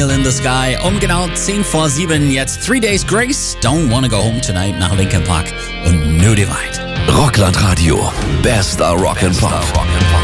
Neil in the Sky. Um genau 10 vor 7 jetzt 3 Days Grace, Don't Wanna Go Home Tonight nach Linkin Park und New Divide. Rockland Radio, bester Rock'n'Pop.